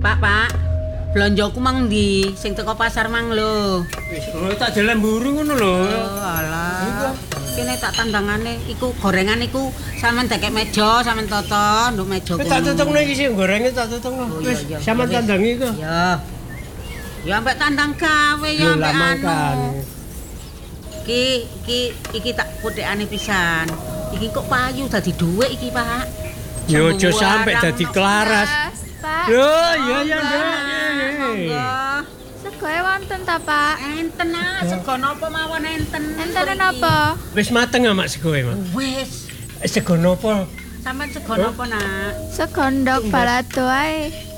Pak. Blonjoku mang ndi? Sing teko pasar mang lho. Wis tak jalan mburu ngono lho. Oh, alah. Kene tak tandangane iku gorengan iku sampean dekek meja, sampean toto nduk meja kuwi. Tak tutungno iki sing gorenge tak tutungno. Wis sampean tandangi iku. Ya. Ya ambek tandang gawe ya ambek anu. Iki tak putekane pisan. Iki kok payu dadi dhuwit iki, Pak. Ya aja sampe dadi kelaras. Pak. Yo, iya ya, Monggo. Segoe wonten ta, Pak? Enten sego napa mawon enten. Enten napa? Wis mateng mak segoe, Mak. Wis. Sego napa? Sampeyan sego napa, Nak? Sego ndok balado ae.